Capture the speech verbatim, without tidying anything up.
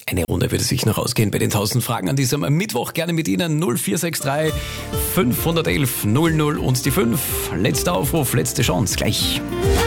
Eine Runde würde sich noch ausgehen bei den tausend Fragen an diesem Mittwoch. Gerne mit Ihnen null vier sechs drei fünf eins eins null null und die fünf. Letzter Aufruf, letzte Chance, gleich.